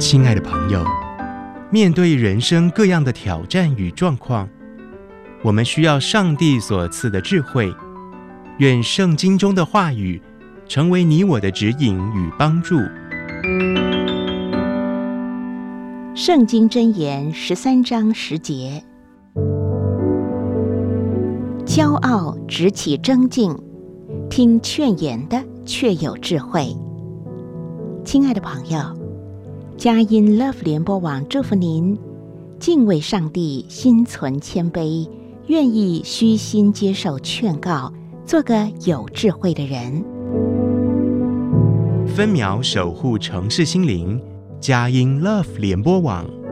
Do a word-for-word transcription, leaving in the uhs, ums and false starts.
亲爱的朋友，面对人生各样的挑战与状况，我们需要上帝所赐的智慧。愿圣经中的话语成为你我的指引与帮助。 圣经箴言十三章十节：骄傲直起争竞，听劝言的却有智慧。亲爱的朋友，佳音 Love 联播网祝福您，敬畏上帝，心存谦卑，愿意虚心接受劝告，做个有智慧的人。 分秒守护城市心灵，佳音 Love 联播网。